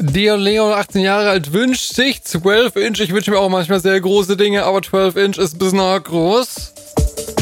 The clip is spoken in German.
Der Leon, 18 Jahre alt, wünscht sich 12 Inch. Ich wünsche mir auch manchmal sehr große Dinge, aber 12 Inch ist ein bisschen arg groß.